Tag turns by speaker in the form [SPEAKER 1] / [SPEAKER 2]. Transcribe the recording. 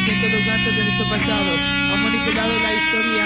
[SPEAKER 1] arrepentimiento de los actos de nuestro pasado. Ha manipulado la historia